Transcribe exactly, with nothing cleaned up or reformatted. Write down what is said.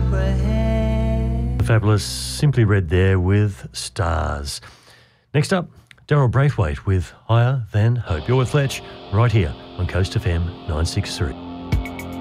comprehend. The Fabulous Simply Red there with Stars. Next up, Daryl Braithwaite with Higher Than Hope. You're with Fletch right here on Coast F M nine six three.